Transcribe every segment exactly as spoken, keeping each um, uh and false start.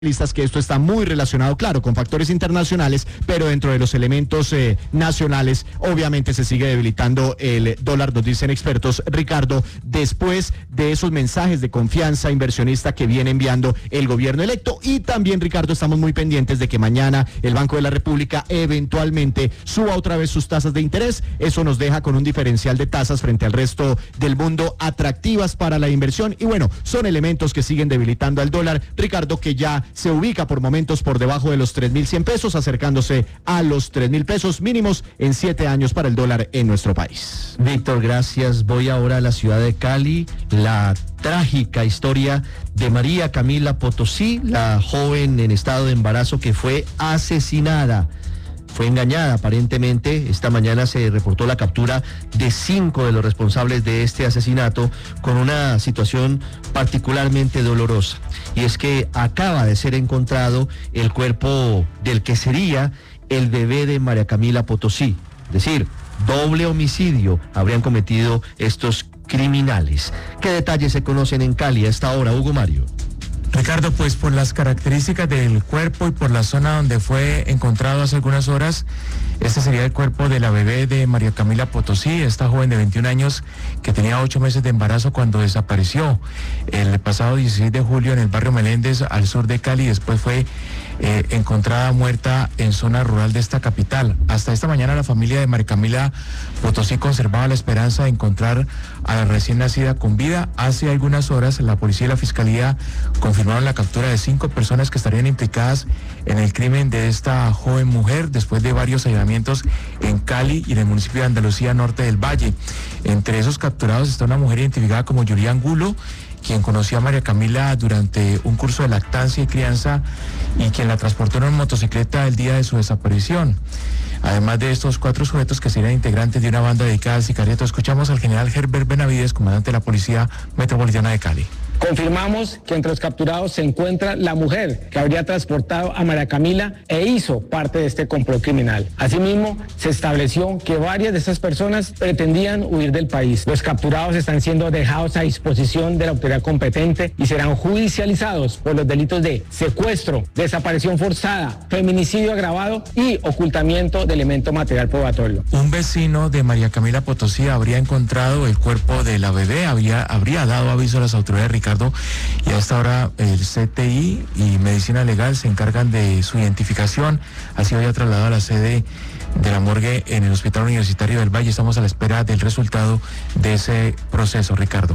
que esto está muy relacionado, claro, con factores internacionales, pero dentro de los elementos eh, nacionales, obviamente se sigue debilitando el dólar, nos dicen expertos, Ricardo, después de esos mensajes de confianza inversionista que viene enviando el gobierno electo. Y también, Ricardo, estamos muy pendientes de que mañana el Banco de la República eventualmente suba otra vez sus tasas de interés. Eso nos deja con un diferencial de tasas frente al resto del mundo atractivas para la inversión. Y bueno, son elementos que siguen debilitando al dólar, Ricardo, que ya se ubica por momentos por debajo de los tres mil cien pesos, acercándose a los tres mil pesos mínimos en siete años para el dólar en nuestro país. Víctor, gracias. Voy ahora a la ciudad de Cali. La trágica historia de María Camila Potosí, la joven en estado de embarazo que fue asesinada. Fue engañada aparentemente. Esta mañana se reportó la captura de cinco de los responsables de este asesinato, con una situación particularmente dolorosa. Y es que acaba de ser encontrado el cuerpo del que sería el bebé de María Camila Potosí. Es decir, doble homicidio habrían cometido estos criminales. ¿Qué detalles se conocen en Cali a esta hora, Hugo Mario? Ricardo, pues por las características del cuerpo y por la zona donde fue encontrado hace algunas horas, este sería el cuerpo de la bebé de María Camila Potosí, esta joven de veintiún años que tenía ocho meses de embarazo cuando desapareció el pasado dieciséis de julio en el barrio Meléndez, al sur de Cali. Después fue eh, encontrada muerta en zona rural de esta capital. Hasta esta mañana la familia de María Camila Potosí conservaba la esperanza de encontrar a la recién nacida con vida. Hace algunas horas la policía y la fiscalía confirmaron la captura de cinco personas que estarían implicadas en el crimen de esta joven mujer, después de varios allanamientos en Cali y en el municipio de Andalucía Norte del Valle. Entre esos capturados está una mujer identificada como Yuri Angulo, quien conoció a María Camila durante un curso de lactancia y crianza y quien la transportó en una motocicleta el día de su desaparición. Además de estos cuatro sujetos que serían integrantes de una banda dedicada al sicariato, escuchamos al general Herbert Benavides, comandante de la Policía Metropolitana de Cali. Confirmamos que entre los capturados se encuentra la mujer que habría transportado a María Camila e hizo parte de este complot criminal. Asimismo, se estableció que varias de estas personas pretendían huir del país. Los capturados están siendo dejados a disposición de la autoridad competente y serán judicializados por los delitos de secuestro, desaparición forzada, feminicidio agravado y ocultamiento de elemento material probatorio. Un vecino de María Camila Potosí habría encontrado el cuerpo de la bebé, habría, habría dado aviso a las autoridades, Ricardo, y a esta hora el C T I y Medicina Legal se encargan de su identificación. Así había trasladado a la sede de la morgue en el Hospital Universitario del Valle. Estamos a la espera del resultado de ese proceso, Ricardo.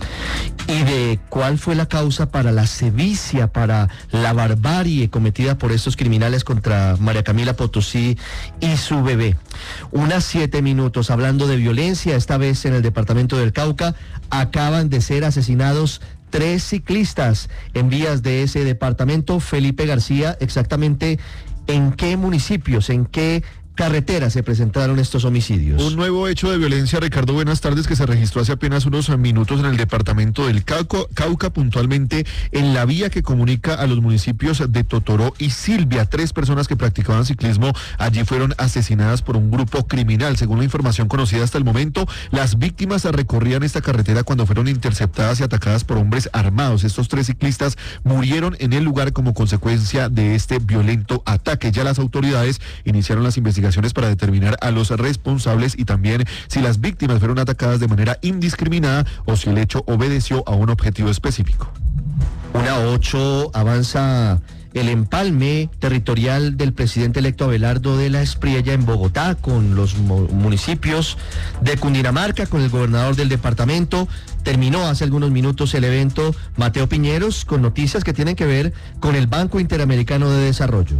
¿Y de cuál fue la causa para la sevicia, para la barbarie cometida por estos criminales contra María Camila Potosí y su bebé? Unas siete minutos hablando de violencia, esta vez en el departamento del Cauca. Acaban de ser asesinados tres ciclistas en vías de ese departamento. Felipe García, exactamente ¿en qué municipios, en qué carretera se presentaron estos homicidios? Un nuevo hecho de violencia, Ricardo, buenas tardes, que se registró hace apenas unos minutos en el departamento del Cauca, Cauca, puntualmente en la vía que comunica a los municipios de Totoró y Silvia. Tres personas que practicaban ciclismo allí fueron asesinadas por un grupo criminal. Según la información conocida hasta el momento, las víctimas recorrían esta carretera cuando fueron interceptadas y atacadas por hombres armados. Estos tres ciclistas murieron en el lugar como consecuencia de este violento ataque. Ya las autoridades iniciaron las investigaciones para determinar a los responsables y también si las víctimas fueron atacadas de manera indiscriminada o si el hecho obedeció a un objetivo específico. Una ocho, avanza el empalme territorial del presidente electo Abelardo de la Espriella en Bogotá con los municipios de Cundinamarca, con el gobernador del departamento. Terminó hace algunos minutos el evento Mateo Piñeros con noticias que tienen que ver con el Banco Interamericano de Desarrollo.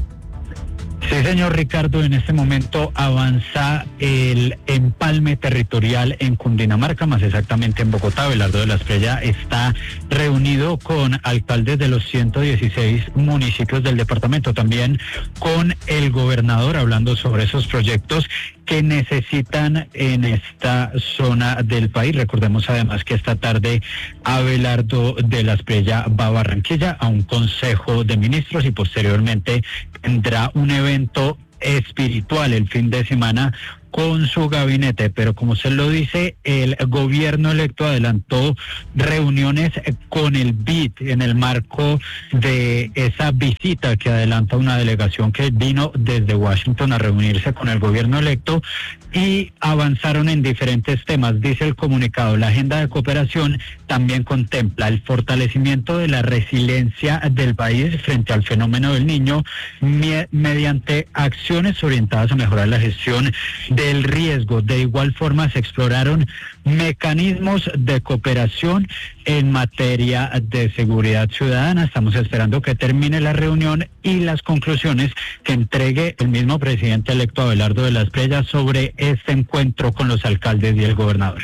Sí, señor Ricardo, en este momento avanza el empalme territorial en Cundinamarca, más exactamente en Bogotá. Abelardo de la Espriella está reunido con alcaldes de los ciento dieciséis municipios del departamento, también con el gobernador, hablando sobre esos proyectos que necesitan en esta zona del país. Recordemos además que esta tarde Abelardo de la Espriella va a Barranquilla a un consejo de ministros y posteriormente tendrá un evento espiritual el fin de semana con su gabinete, pero como usted lo dice, el gobierno electo adelantó reuniones con el B I D en el marco de esa visita que adelanta una delegación que vino desde Washington a reunirse con el gobierno electo, y avanzaron en diferentes temas. Dice el comunicado, la agenda de cooperación también contempla el fortalecimiento de la resiliencia del país frente al fenómeno del Niño me, mediante acciones orientadas a mejorar la gestión del riesgo. De igual forma se exploraron mecanismos de cooperación en materia de seguridad ciudadana. Estamos esperando que termine la reunión y las conclusiones que entregue el mismo presidente electo Abelardo de la Espriella sobre este encuentro con los alcaldes y el gobernador.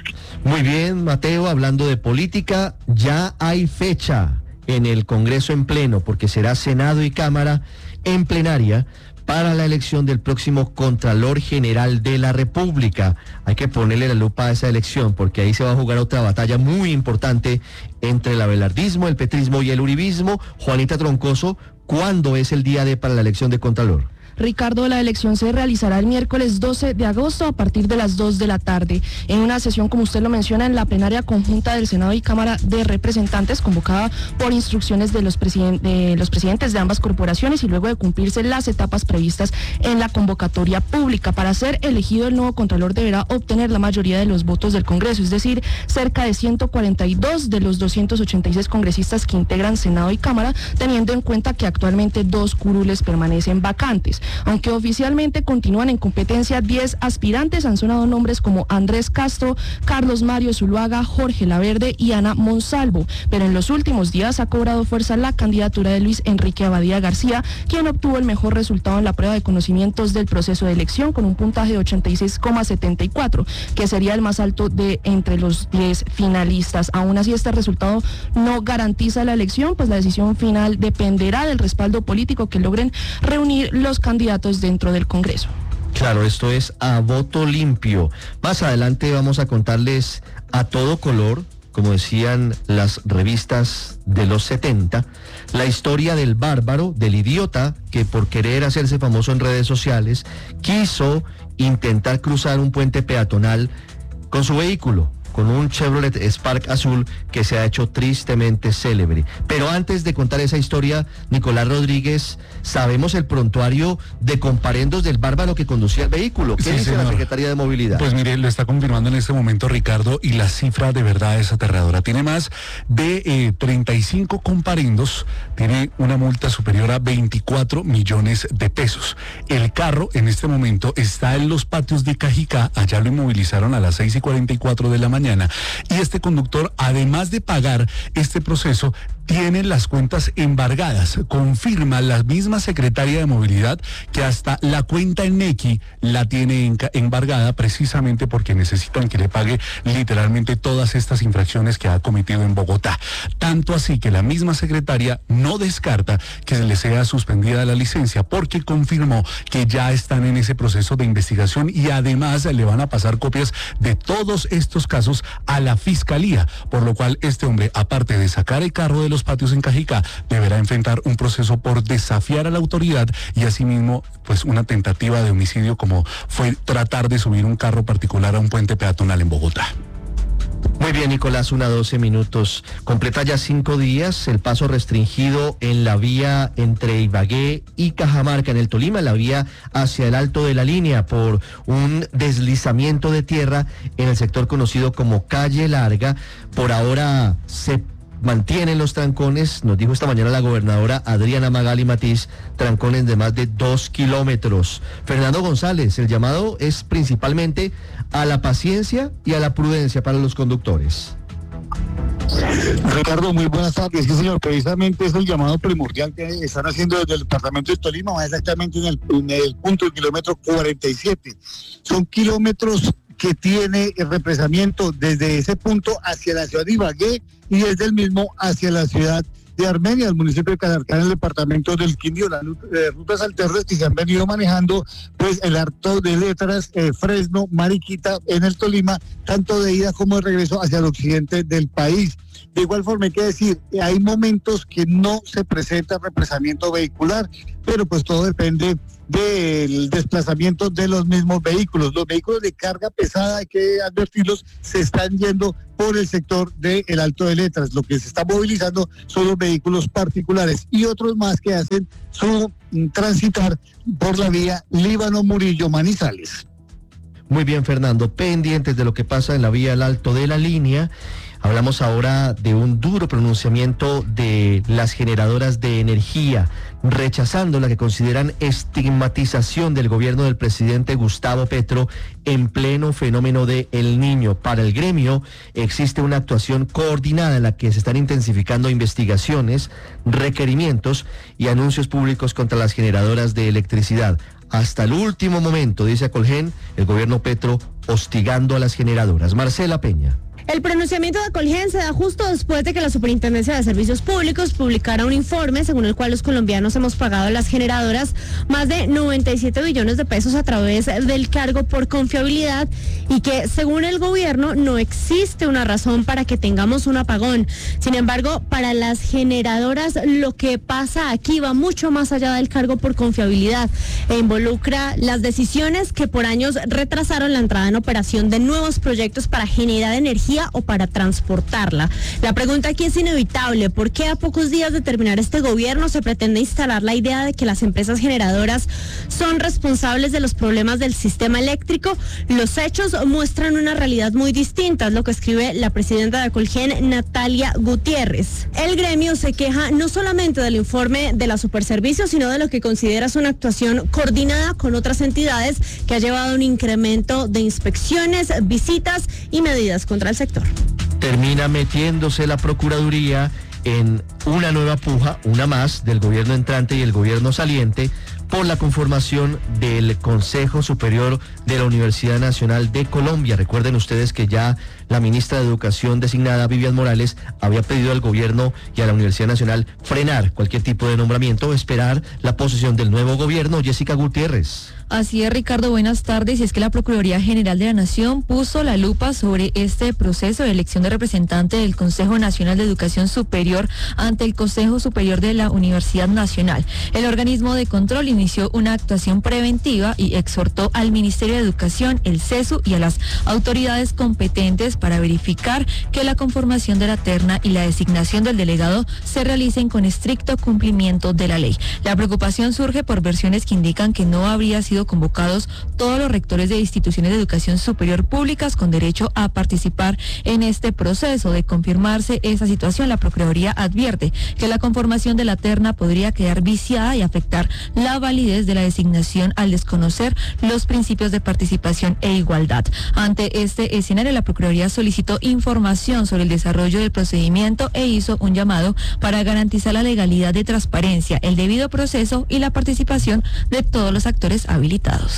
Muy bien, Mateo, hablando de política, ya hay fecha en el Congreso en pleno, porque será Senado y Cámara en plenaria para la elección del próximo Contralor General de la República. Hay que ponerle la lupa a esa elección, porque ahí se va a jugar otra batalla muy importante entre el abelardismo, el petrismo y el uribismo. Juanita Troncoso, ¿cuándo es el día D para la elección de Contralor? Ricardo, la elección se realizará el miércoles doce de agosto a partir de las dos de la tarde, en una sesión, como usted lo menciona, en la plenaria conjunta del Senado y Cámara de Representantes, convocada por instrucciones de los, presiden- de los presidentes de ambas corporaciones, y luego de cumplirse las etapas previstas en la convocatoria pública. Para ser elegido, el nuevo Contralor deberá obtener la mayoría de los votos del Congreso, es decir, cerca de ciento cuarenta y dos de los doscientos ochenta y seis congresistas que integran Senado y Cámara, teniendo en cuenta que actualmente dos curules permanecen vacantes. Aunque oficialmente continúan en competencia diez aspirantes, han sonado nombres como Andrés Castro, Carlos Mario Zuluaga, Jorge Laverde y Ana Monsalvo, pero en los últimos días ha cobrado fuerza la candidatura de Luis Enrique Abadía García, quien obtuvo el mejor resultado en la prueba de conocimientos del proceso de elección con un puntaje de ochenta y seis coma setenta y cuatro, que sería el más alto de entre los diez finalistas. Aún así, este resultado no garantiza la elección, pues la decisión final dependerá del respaldo político que logren reunir los candidatos dentro del Congreso. Claro, esto es a voto limpio. Más adelante vamos a contarles a todo color, como decían las revistas de los setenta, la historia del bárbaro, del idiota que por querer hacerse famoso en redes sociales quiso intentar cruzar un puente peatonal con su vehículo, con un Chevrolet Spark azul que se ha hecho tristemente célebre. Pero antes de contar esa historia, Nicolás Rodríguez, sabemos el prontuario de comparendos del bárbaro que conducía el vehículo. ¿Qué Sí, dice señor. la Secretaría de Movilidad? Pues mire, lo está confirmando en este momento Ricardo, y la cifra de verdad es aterradora. Tiene más de eh, treinta y cinco comparendos, tiene una multa superior a veinticuatro millones de pesos. El carro en este momento está en los patios de Cajicá, allá lo inmovilizaron a las seis y cuarenta y cuatro de la mañana, y este conductor, además de pagar este proceso, tiene las cuentas embargadas. Confirma la misma secretaria de Movilidad que hasta la cuenta en Nequi la tiene enca- embargada, precisamente porque necesitan que le pague literalmente todas estas infracciones que ha cometido en Bogotá. Tanto así que la misma secretaria no descarta que se le sea suspendida la licencia, porque confirmó que ya están en ese proceso de investigación, y además le van a pasar copias de todos estos casos a la fiscalía, por lo cual este hombre, aparte de sacar el carro de los patios en Cajicá, deberá enfrentar un proceso por desafiar a la autoridad, y asimismo pues una tentativa de homicidio, como fue tratar de subir un carro particular a un puente peatonal en Bogotá. Muy bien, Nicolás, una doce minutos. Completa ya cinco días el paso restringido en la vía entre Ibagué y Cajamarca, en el Tolima, la vía hacia el Alto de la Línea, por un deslizamiento de tierra en el sector conocido como Calle Larga. Por ahora se mantienen los trancones, nos dijo esta mañana la gobernadora Adriana Magali Matiz, trancones de más de dos kilómetros. Fernando González, el llamado es principalmente a la paciencia y a la prudencia para los conductores. Ricardo, muy buenas tardes. Sí, señor, precisamente es el llamado primordial que están haciendo desde el departamento de Tolima, más exactamente en el, en el punto del kilómetro cuarenta y siete. Son kilómetros que tiene el represamiento desde ese punto hacia la ciudad de Ibagué y desde el mismo hacia la ciudad de Armenia, el municipio de Calarcá, en el departamento del Quindío. Las eh, rutas alternas que se han venido manejando, pues el Alto de Letras, eh, Fresno, Mariquita, en el Tolima, tanto de ida como de regreso hacia el occidente del país. De igual forma hay que decir, hay momentos que no se presenta represamiento vehicular, pero pues todo depende del desplazamiento de los mismos vehículos. Los vehículos de carga pesada, hay que advertirlos, se están yendo por el sector del Alto de Letras. Lo que se está movilizando son los vehículos particulares y otros más que hacen su transitar por la vía Líbano-Murillo-Manizales. Muy bien, Fernando, pendientes de lo que pasa en la vía al Alto de la Línea. Hablamos ahora de un duro pronunciamiento de las generadoras de energía, rechazando la que consideran estigmatización del gobierno del presidente Gustavo Petro en pleno fenómeno de El Niño. Para el gremio existe una actuación coordinada en la que se están intensificando investigaciones, requerimientos y anuncios públicos contra las generadoras de electricidad. Hasta el último momento, dice Acolgen, el gobierno Petro hostigando a las generadoras. Marcela Peña. El pronunciamiento de Acolgen se da justo después de que la Superintendencia de Servicios Públicos publicara un informe según el cual los colombianos hemos pagado a las generadoras más de noventa y siete billones de pesos a través del cargo por confiabilidad y que según el gobierno no existe una razón para que tengamos un apagón. Sin embargo, para las generadoras lo que pasa aquí va mucho más allá del cargo por confiabilidad e involucra las decisiones que por años retrasaron la entrada en operación de nuevos proyectos para generar energía o para transportarla. La pregunta aquí es inevitable: ¿por qué a pocos días de terminar este gobierno se pretende instalar la idea de que las empresas generadoras son responsables de los problemas del sistema eléctrico? Los hechos muestran una realidad muy distinta, es lo que escribe la presidenta de Acolgen, Natalia Gutiérrez. El gremio se queja no solamente del informe de la Superservicios, sino de lo que considera es una actuación coordinada con otras entidades que ha llevado a un incremento de inspecciones, visitas y medidas contra el sector. Termina metiéndose la Procuraduría en una nueva puja, una más, del gobierno entrante y el gobierno saliente por la conformación del Consejo Superior de la Universidad Nacional de Colombia. Recuerden ustedes que ya la ministra de Educación designada, Vivian Morales, había pedido al gobierno y a la Universidad Nacional frenar cualquier tipo de nombramiento, esperar la posesión del nuevo gobierno. Jessica Gutiérrez. Así es, Ricardo, buenas tardes. Y es que la Procuraduría General de la Nación puso la lupa sobre este proceso de elección de representante del Consejo Nacional de Educación Superior ante el Consejo Superior de la Universidad Nacional. El organismo de control inició una actuación preventiva y exhortó al Ministerio de Educación, el CESU y a las autoridades competentes para verificar que la conformación de la terna y la designación del delegado se realicen con estricto cumplimiento de la ley. La preocupación surge por versiones que indican que no habría sido convocados todos los rectores de instituciones de educación superior públicas con derecho a participar en este proceso. De confirmarse esa situación, la Procuraduría advierte que la conformación de la terna podría quedar viciada y afectar la validez de la designación al desconocer los principios de participación e igualdad. Ante este escenario, la Procuraduría solicitó información sobre el desarrollo del procedimiento e hizo un llamado para garantizar la legalidad de transparencia, el debido proceso y la participación de todos los actores habilitados.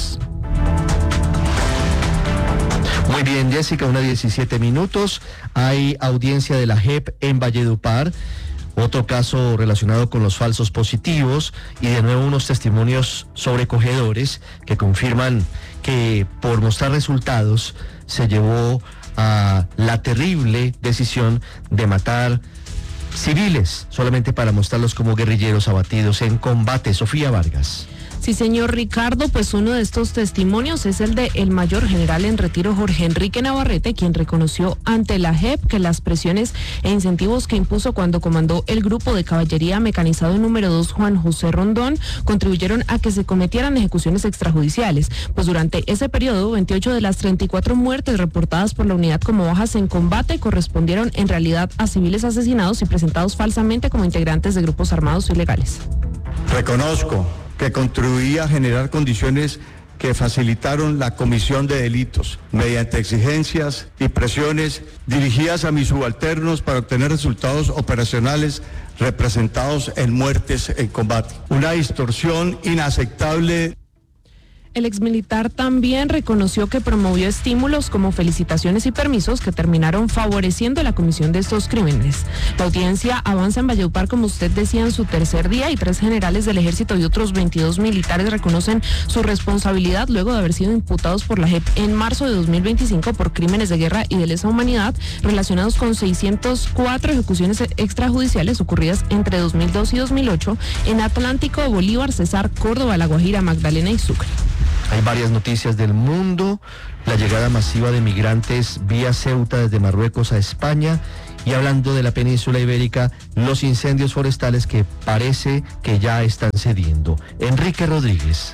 Muy bien, Jessica, una diecisiete minutos. Hay audiencia de la J E P en Valledupar. Otro caso relacionado con los falsos positivos y de nuevo unos testimonios sobrecogedores que confirman que por mostrar resultados se llevó a la terrible decisión de matar civiles solamente para mostrarlos como guerrilleros abatidos en combate. Sofía Vargas. Sí, señor Ricardo, pues uno de estos testimonios es el de el mayor general en retiro Jorge Enrique Navarrete, quien reconoció ante la J E P que las presiones e incentivos que impuso cuando comandó el grupo de caballería mecanizado número dos Juan José Rondón contribuyeron a que se cometieran ejecuciones extrajudiciales. Pues durante ese periodo, veintiocho de las treinta y cuatro muertes reportadas por la unidad como bajas en combate correspondieron en realidad a civiles asesinados y presentados falsamente como integrantes de grupos armados ilegales. Reconozco que contribuía a generar condiciones que facilitaron la comisión de delitos mediante exigencias y presiones dirigidas a mis subalternos para obtener resultados operacionales representados en muertes en combate. Una distorsión inaceptable. El exmilitar también reconoció que promovió estímulos como felicitaciones y permisos que terminaron favoreciendo la comisión de estos crímenes. La audiencia avanza en Valledupar, como usted decía, en su tercer día, y tres generales del ejército y otros veintidós militares reconocen su responsabilidad luego de haber sido imputados por la J E P en marzo de dos mil veinticinco por crímenes de guerra y de lesa humanidad relacionados con seiscientas cuatro ejecuciones extrajudiciales ocurridas entre dos mil dos y dos mil ocho en Atlántico, Bolívar, Cesar, Córdoba, La Guajira, Magdalena y Sucre. Hay varias noticias del mundo, la llegada masiva de migrantes vía Ceuta desde Marruecos a España, y hablando de la península ibérica, los incendios forestales que parece que ya están cediendo. Enrique Rodríguez.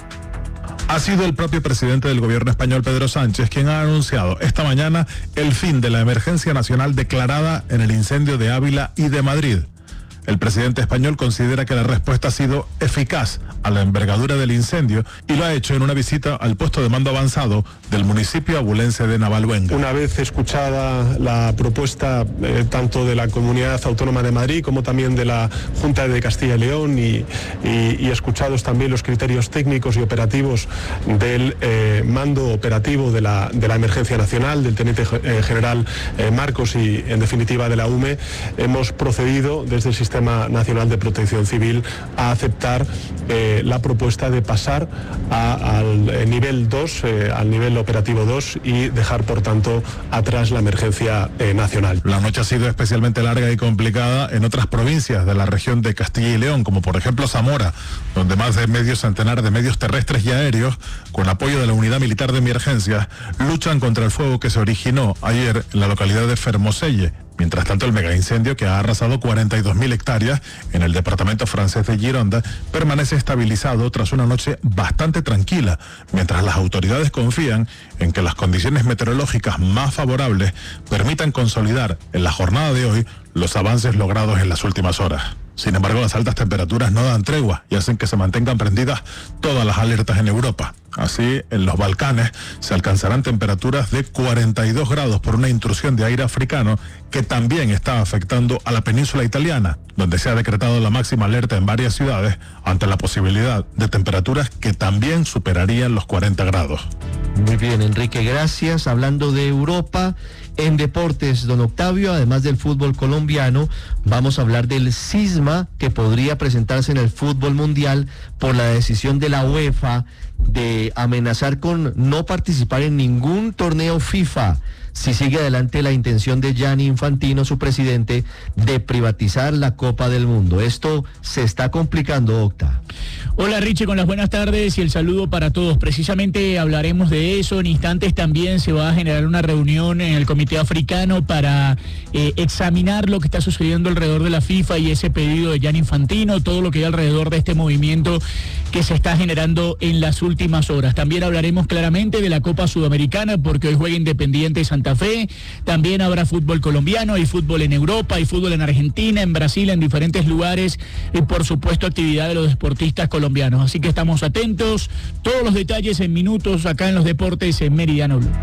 Ha sido el propio presidente del gobierno español, Pedro Sánchez, quien ha anunciado esta mañana el fin de la emergencia nacional declarada en el incendio de Ávila y de Madrid. El presidente español considera que la respuesta ha sido eficaz a la envergadura del incendio y lo ha hecho en una visita al puesto de mando avanzado del municipio abulense de Navalluenga. Una vez escuchada la propuesta eh, tanto de la Comunidad Autónoma de Madrid como también de la Junta de Castilla y León y, y, y escuchados también los criterios técnicos y operativos del eh, mando operativo de la, de la emergencia nacional, del teniente eh, general eh, Marcos y en definitiva de la U M E, hemos procedido desde el Sistema Nacional de Protección Civil a aceptar eh, la propuesta de pasar a, al eh, nivel dos, eh, al nivel operativo dos, y dejar por tanto atrás la emergencia eh, nacional. La noche ha sido especialmente larga y complicada en otras provincias de la región de Castilla y León, como por ejemplo Zamora, donde más de medio centenar de medios terrestres y aéreos, con apoyo de la Unidad Militar de Emergencias, luchan contra el fuego que se originó ayer en la localidad de Fermoselle. Mientras tanto, el megaincendio que ha arrasado cuarenta y dos mil hectáreas en el departamento francés de Gironda permanece estabilizado tras una noche bastante tranquila, mientras las autoridades confían en que las condiciones meteorológicas más favorables permitan consolidar en la jornada de hoy los avances logrados en las últimas horas. Sin embargo, las altas temperaturas no dan tregua y hacen que se mantengan prendidas todas las alertas en Europa. Así, en los Balcanes se alcanzarán temperaturas de cuarenta y dos grados por una intrusión de aire africano que también está afectando a la península italiana, donde se ha decretado la máxima alerta en varias ciudades ante la posibilidad de temperaturas que también superarían los cuarenta grados. Muy bien, Enrique, gracias. Hablando de Europa, en deportes, don Octavio, además del fútbol colombiano, vamos a hablar del cisma que podría presentarse en el fútbol mundial por la decisión de la UEFA de amenazar con no participar en ningún torneo FIFA si sigue adelante la intención de Gianni Infantino, su presidente, de privatizar la Copa del Mundo. Esto se está complicando, Octa. Hola Richie, con las buenas tardes y el saludo para todos. Precisamente hablaremos de eso. En instantes también se va a generar una reunión en el Comité Africano para eh, examinar lo que está sucediendo alrededor de la FIFA y ese pedido de Gianni Infantino, todo lo que hay alrededor de este movimiento que se está generando en las últimas horas. También hablaremos claramente de la Copa Sudamericana, porque hoy juega Independiente Santa Fe. También habrá fútbol colombiano, hay fútbol en Europa, hay fútbol en Argentina, en Brasil, en diferentes lugares, y por supuesto actividad de los deportistas colombianos. Así que estamos atentos, todos los detalles en minutos acá en los deportes en Meridiano Blue.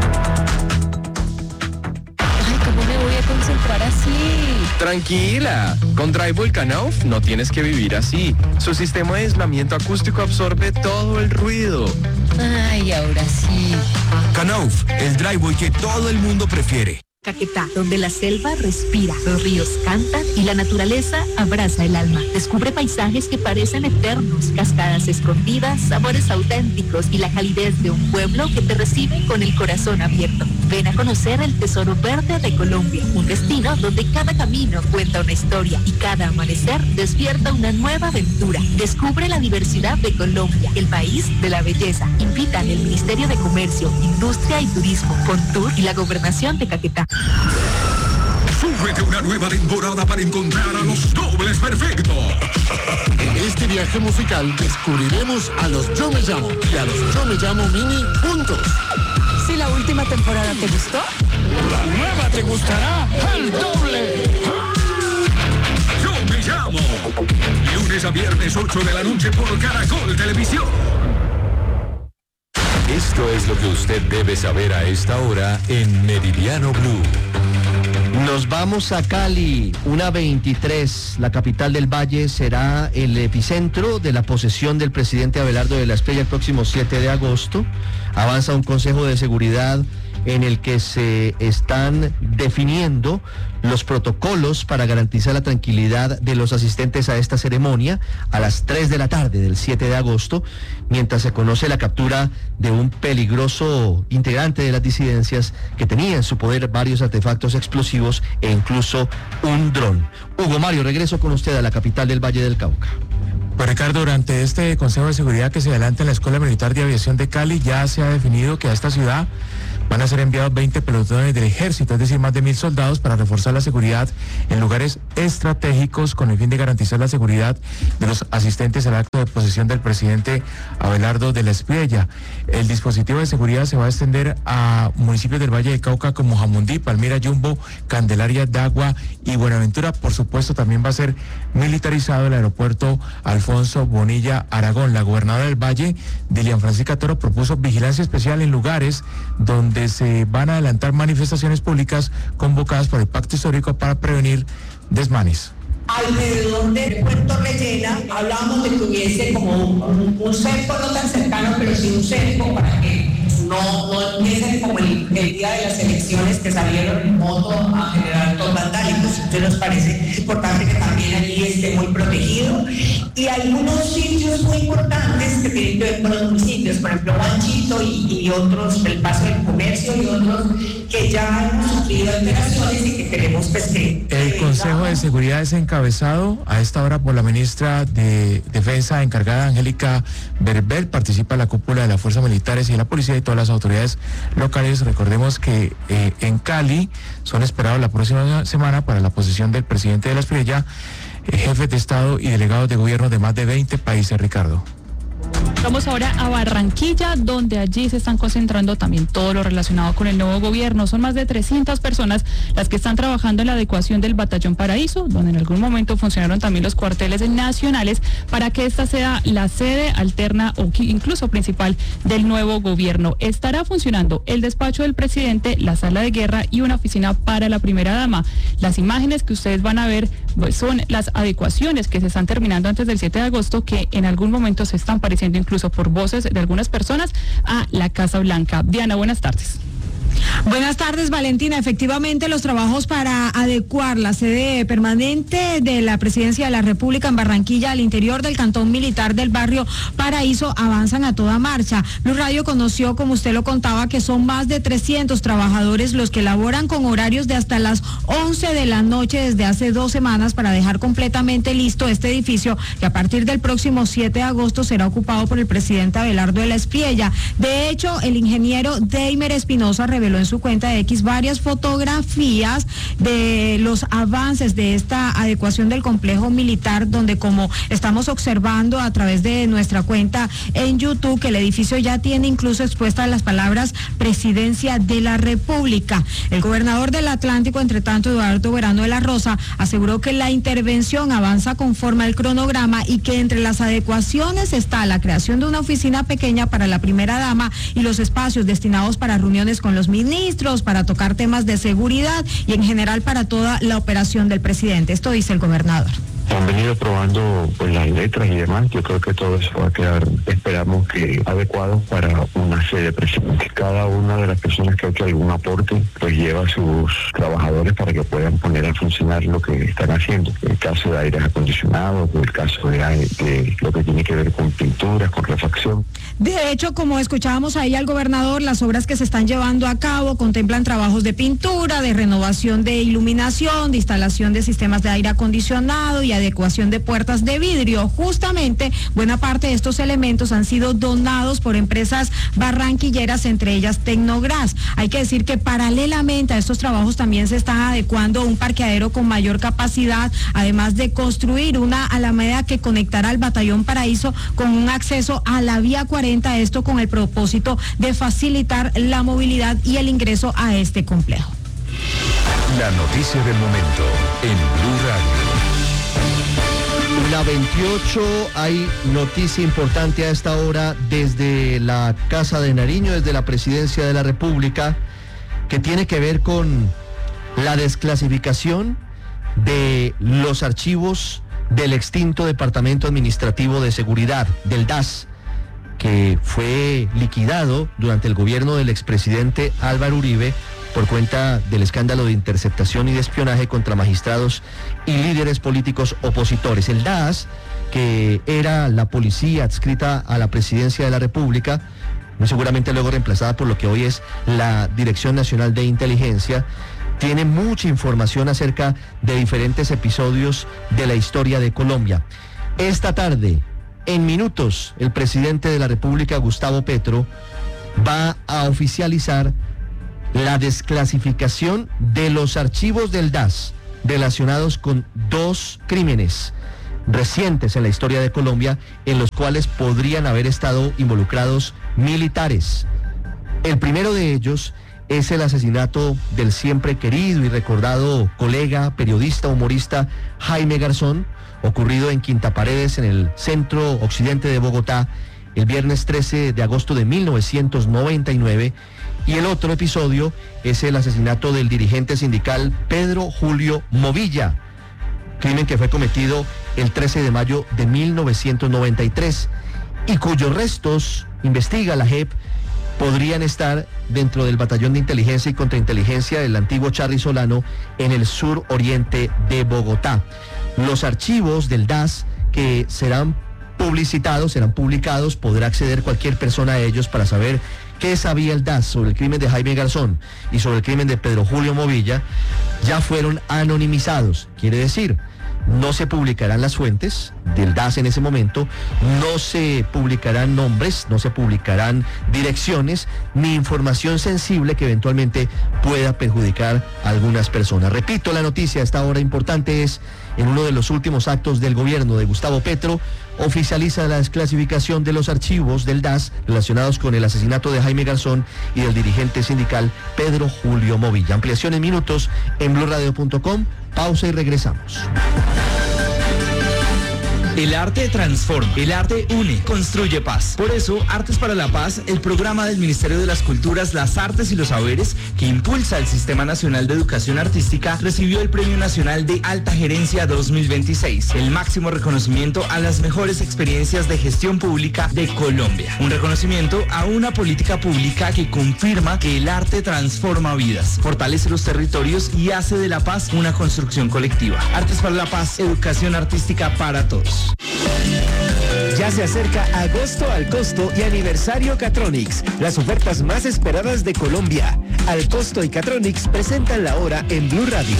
Ay, ¿cómo me voy a concentrar así? Tranquila, con Drywall Knauf no tienes que vivir así. Su sistema de aislamiento acústico absorbe todo el ruido. Ay, ahora sí. Knauf, el drywall que todo el mundo prefiere. Caquetá, donde la selva respira, los ríos cantan y la naturaleza abraza el alma. Descubre paisajes que parecen eternos, cascadas escondidas, sabores auténticos y la calidez de un pueblo que te recibe con el corazón abierto. Ven a conocer el tesoro verde de Colombia, un destino donde cada camino cuenta una historia y cada amanecer despierta una nueva aventura. Descubre la diversidad de Colombia, el país de la belleza. Invitan el Ministerio de Comercio, Industria y Turismo, Contur y la Gobernación de Caquetá. Súbete una nueva temporada para encontrar a los dobles perfectos. En este viaje musical descubriremos a los Yo Me Llamo y a los Yo Me Llamo Mini juntos. Si la última temporada te gustó, la nueva te gustará al doble. Yo Me Llamo. Lunes a viernes ocho de la noche por Caracol Televisión. Esto es lo que usted debe saber a esta hora en Meridiano Blue. Nos vamos a Cali, una veintitrés, la capital del Valle será el epicentro de la posesión del presidente Abelardo de la Espriella el próximo siete de agosto. Avanza un consejo de seguridad en el que se están definiendo los protocolos para garantizar la tranquilidad de los asistentes a esta ceremonia a las tres de la tarde del siete de agosto, mientras se conoce la captura de un peligroso integrante de las disidencias que tenía en su poder varios artefactos explosivos e incluso un dron. Hugo Mario, regreso con usted a la capital del Valle del Cauca. Pues Ricardo, durante este Consejo de Seguridad que se adelanta en la Escuela Militar de Aviación de Cali, ya se ha definido que a esta ciudad van a ser enviados veinte pelotones del ejército, es decir, más de mil soldados para reforzar la seguridad en lugares estratégicos con el fin de garantizar la seguridad de los asistentes al acto de posesión del presidente Abelardo de la Espriella. El dispositivo de seguridad se va a extender a municipios del Valle del Cauca como Jamundí, Palmira, Yumbo, Candelaria, Dagua y Buenaventura. Por supuesto, también va a ser militarizado el aeropuerto Alfonso Bonilla Aragón. La gobernadora del Valle, Dilian Francisca Toro, propuso vigilancia especial en lugares donde se van a adelantar manifestaciones públicas convocadas por el Pacto Histórico para prevenir desmanes. Alrededor de Puerto Rellena hablábamos de que hubiese como un, un, un cerco no tan cercano, pero sí un cerco para que no, no empiecen como el, el día de las elecciones que salieron en moto a generar actos vandálicos. Entonces nos parece importante que también allí esté muy protegido. Y algunos sitios muy importantes que tienen que ver con los municipios, por ejemplo Manchito y, y otros, el Paso del Comercio y otros que ya hemos sufrido alteraciones y que queremos pues, que... El Consejo de Seguridad es encabezado a esta hora por la ministra de Defensa encargada, Angélica Berbel. Participa la cúpula de las fuerzas militares y de la policía y todas las autoridades locales. Recordemos que eh, en Cali son esperados la próxima semana para la posesión del presidente de la Espriella, eh, jefes de Estado y delegados de gobierno de más de veinte países, Ricardo. Vamos ahora a Barranquilla, donde allí se están concentrando también todo lo relacionado con el nuevo gobierno. Son más de trescientas personas las que están trabajando en la adecuación del Batallón Paraíso, donde en algún momento funcionaron también los cuarteles nacionales, para que esta sea la sede alterna o incluso principal del nuevo gobierno. Estará funcionando el despacho del presidente, la sala de guerra y una oficina para la primera dama. Las imágenes que ustedes van a ver pues, son las adecuaciones que se están terminando antes del siete de agosto, que en algún momento se están pareciendo incluso por voces de algunas personas a la Casa Blanca. Diana, buenas tardes. Buenas tardes, Valentina. Efectivamente, los trabajos para adecuar la sede permanente de la Presidencia de la República en Barranquilla al interior del cantón militar del barrio Paraíso avanzan a toda marcha. Blue Radio conoció, como usted lo contaba, que son más de trescientos trabajadores los que laboran con horarios de hasta las once de la noche desde hace dos semanas para dejar completamente listo este edificio que a partir del próximo siete de agosto será ocupado por el presidente Abelardo de la Espriella. De hecho, el ingeniero Deimer Espinosa reveló en su cuenta de X varias fotografías de los avances de esta adecuación del complejo militar, donde, como estamos observando a través de nuestra cuenta en YouTube, que el edificio ya tiene incluso expuestas las palabras Presidencia de la República. El gobernador del Atlántico, entre tanto, Eduardo Verano de la Rosa, aseguró que la intervención avanza conforme al cronograma y que entre las adecuaciones está la creación de una oficina pequeña para la primera dama y los espacios destinados para reuniones con los ministros, para tocar temas de seguridad y en general para toda la operación del presidente. Esto dice el gobernador. Han venido probando pues las letras y demás. Yo creo que todo eso va a quedar, esperamos que adecuado para una sede presidente. Cada una de las personas que ha hecho algún aporte pues lleva a sus trabajadores para que puedan poner a funcionar lo que están haciendo. En el caso de aires acondicionados, en el caso de, de lo que tiene que ver con pinturas, con refacción. De hecho, como escuchábamos ahí al gobernador, las obras que se están llevando a cabo contemplan trabajos de pintura, de renovación de iluminación, de instalación de sistemas de aire acondicionado y adecuación de puertas de vidrio. Justamente, buena parte de estos elementos han sido donados por empresas barranquilleras, entre ellas Tecnogras. Hay que decir que paralelamente a estos trabajos también se está adecuando un parqueadero con mayor capacidad, además de construir una alameda que conectará al Batallón Paraíso con un acceso a la vía cuarenta, esto con el propósito de facilitar la movilidad y el ingreso a este complejo. La noticia del momento en Blue Radio. La veintiocho, hay noticia importante a esta hora desde la Casa de Nariño, desde la Presidencia de la República, que tiene que ver con la desclasificación de los archivos del extinto Departamento Administrativo de Seguridad, del D A S, que fue liquidado durante el gobierno del expresidente Álvaro Uribe por cuenta del escándalo de interceptación y de espionaje contra magistrados y líderes políticos opositores. El D A S, que era la policía adscrita a la presidencia de la República, muy seguramente luego reemplazada por lo que hoy es la Dirección Nacional de Inteligencia, tiene mucha información acerca de diferentes episodios de la historia de Colombia. Esta tarde, en minutos, el presidente de la República, Gustavo Petro, va a oficializar la desclasificación de los archivos del D A S relacionados con dos crímenes recientes en la historia de Colombia, en los cuales podrían haber estado involucrados militares. El primero de ellos es el asesinato del siempre querido y recordado colega, periodista, humorista Jaime Garzón, ocurrido en Quinta Paredes, en el centro occidente de Bogotá, el viernes trece de agosto de mil novecientos noventa y nueve. Y el otro episodio es el asesinato del dirigente sindical Pedro Julio Movilla, crimen que fue cometido el trece de mayo de mil novecientos noventa y tres y cuyos restos, investiga la J E P, podrían estar dentro del batallón de inteligencia y contrainteligencia del antiguo Charri Solano en el sur oriente de Bogotá. Los archivos del D A S que serán publicitados, serán publicados, podrá acceder cualquier persona a ellos para saber qué sabía el D A S sobre el crimen de Jaime Garzón y sobre el crimen de Pedro Julio Movilla, ya fueron anonimizados. Quiere decir, no se publicarán las fuentes del D A S en ese momento, no se publicarán nombres, no se publicarán direcciones, ni información sensible que eventualmente pueda perjudicar a algunas personas. Repito, la noticia a esta hora importante es, en uno de los últimos actos del gobierno de Gustavo Petro, oficializa la desclasificación de los archivos del D A S relacionados con el asesinato de Jaime Garzón y del dirigente sindical Pedro Julio Movilla. Ampliación en minutos en blue radio punto com. Pausa y regresamos. El arte transforma, el arte une, construye paz. Por eso, Artes para la Paz, el programa del Ministerio de las Culturas, las Artes y los Saberes, que impulsa el Sistema Nacional de Educación Artística, recibió el Premio Nacional de Alta Gerencia dos mil veintiséis, el máximo reconocimiento a las mejores experiencias de gestión pública de Colombia. Un reconocimiento a una política pública que confirma que el arte transforma vidas, fortalece los territorios y hace de la paz una construcción colectiva. Artes para la Paz, educación artística para todos. Ya se acerca agosto al costo y aniversario Catronics, las ofertas más esperadas de Colombia. Al costo y Catronics presentan la hora en Blue Radio.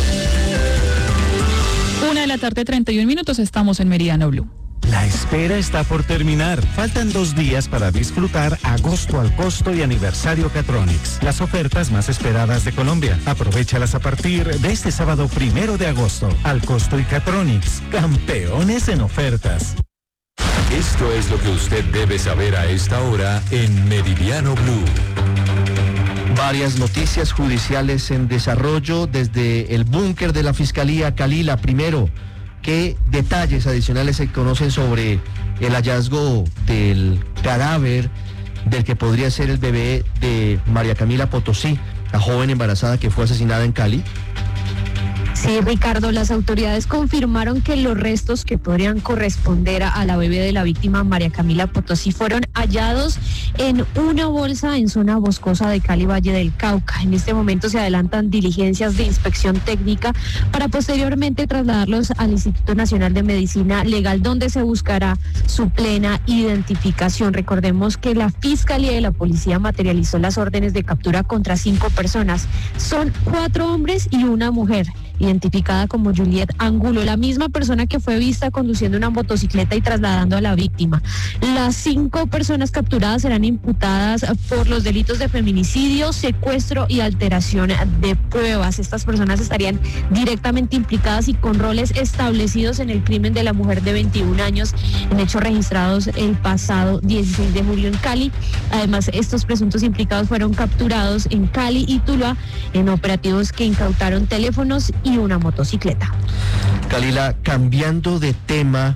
Una de la tarde, treinta y un minutos, estamos en Meridiano Blue. La espera está por terminar. Faltan dos días para disfrutar agosto al costo y aniversario Catronics, las ofertas más esperadas de Colombia. Aprovéchalas a partir de este sábado primero de agosto. Al costo y Catronics, campeones en ofertas. Esto es lo que usted debe saber a esta hora en Meridiano Blue. Varias noticias judiciales en desarrollo desde el búnker de la Fiscalía. Kalila, primero, ¿qué detalles adicionales se conocen sobre el hallazgo del cadáver del que podría ser el bebé de María Camila Potosí, la joven embarazada que fue asesinada en Cali? Sí, Ricardo, las autoridades confirmaron que los restos que podrían corresponder a la bebé de la víctima, María Camila Potosí, fueron hallados en una bolsa en zona boscosa de Cali, Valle del Cauca. En este momento se adelantan diligencias de inspección técnica para posteriormente trasladarlos al Instituto Nacional de Medicina Legal, donde se buscará su plena identificación. Recordemos que la Fiscalía y la Policía materializó las órdenes de captura contra cinco personas. Son cuatro hombres y una mujer, identificada como Juliet Angulo, la misma persona que fue vista conduciendo una motocicleta y trasladando a la víctima. Las cinco personas capturadas serán imputadas por los delitos de feminicidio, secuestro y alteración de pruebas. Estas personas estarían directamente implicadas y con roles establecidos en el crimen de la mujer de veintiún años, en hechos registrados el pasado dieciséis de julio en Cali. Además, estos presuntos implicados fueron capturados en Cali y Tuluá en operativos que incautaron teléfonos y una motocicleta. Kalila, cambiando de tema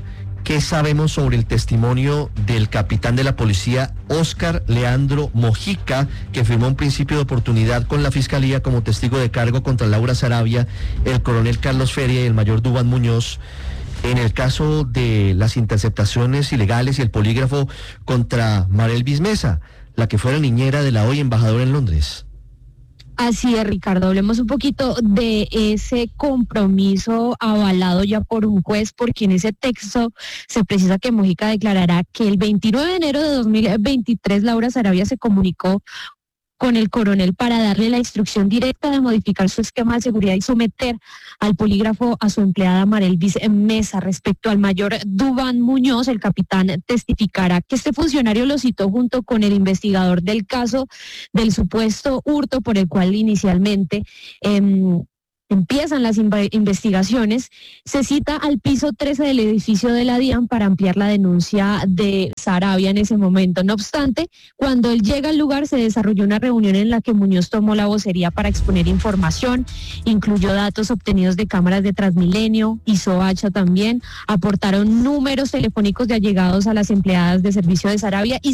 ¿Qué sabemos sobre el testimonio del capitán de la policía, Óscar Leandro Mojica, que firmó un principio de oportunidad con la Fiscalía como testigo de cargo contra Laura Sarabia, el coronel Carlos Feria y el mayor Duván Muñoz, en el caso de las interceptaciones ilegales y el polígrafo contra Marelvis Mesa, la que fue la niñera de la hoy embajadora en Londres? Así es, Ricardo, hablemos un poquito de ese compromiso avalado ya por un juez, porque en ese texto se precisa que Mojica declarará que el veintinueve de enero de dos mil veintitrés Laura Sarabia se comunicó con el coronel para darle la instrucción directa de modificar su esquema de seguridad y someter al polígrafo a su empleada Marelvis Mesa. Respecto al mayor Duván Muñoz, el capitán testificará que este funcionario lo citó junto con el investigador del caso del supuesto hurto por el cual inicialmente eh, empiezan las investigaciones. Se cita al piso trece del edificio de la DIAN para ampliar la denuncia de Sarabia en ese momento. No obstante, cuando él llega al lugar se desarrolló una reunión en la que Muñoz tomó la vocería para exponer información, incluyó datos obtenidos de cámaras de Transmilenio y Soacha también, aportaron números telefónicos de allegados a las empleadas de servicio de Sarabia y